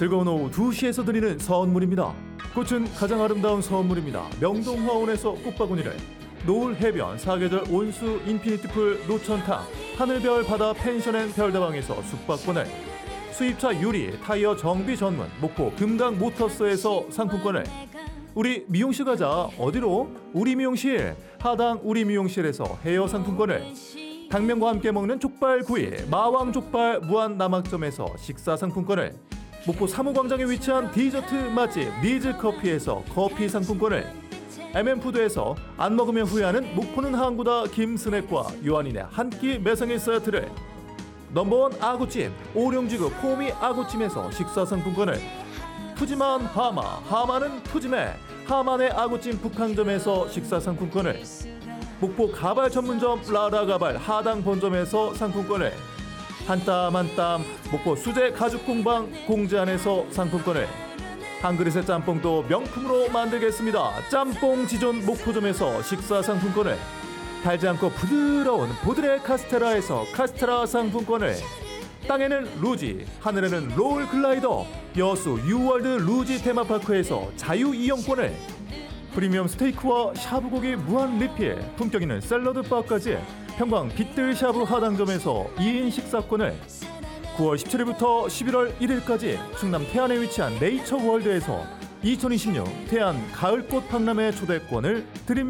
즐거운 오후 2시에서 드리는 선물입니다. 꽃은 가장 아름다운 선물입니다. 명동화원에서 꽃바구니를, 노을 해변 사계절 온수 인피니티풀 노천탕, 하늘별 바다 펜션앤 별다방에서 숙박권을, 수입차 유리 타이어 정비 전문 목포 금강 모터스에서 상품권을, 우리 미용실 가자. 어디로? 우리 미용실. 하당 우리 미용실에서 헤어 상품권을, 당면과 함께 먹는 족발구이 마왕 족발 무한 남학점에서 식사 상품권을, 목포 사무광장에 위치한 디저트 맛집 니즈커피에서 커피 상품권을, MM푸드에서 안 먹으면 후회하는 목포는 항구다 김스낵과 요한인의 한 끼 매상의 세트를, 넘버원 아구찜 오룡지구 포미 아구찜에서 식사 상품권을, 푸짐한 하마는 푸짐해 하만의 아구찜 북항점에서 식사 상품권을, 목포 가발 전문점 라라가발 하당 본점에서 상품권을, 한 땀 한 땀 목포 수제 가죽 공방 공제안에서 상품권을, 한 그릇의 짬뽕도 명품으로 만들겠습니다. 짬뽕 지존 목포점에서 식사 상품권을, 달지 않고 부드러운 보드레 카스테라에서 카스테라 상품권을, 땅에는 루지 하늘에는 롤 글라이더 여수 유월드 루지 테마파크에서 자유 이용권을, 프리미엄 스테이크와 샤브고기 무한 리필 품격 있는 샐러드 바까지 평광 빗들 샤브 하당점에서 2인 식사권을, 9월 17일부터 11월 1일까지 충남 태안에 위치한 네이처 월드에서 2026 태안 가을꽃 박람회 초대권을 드립니다.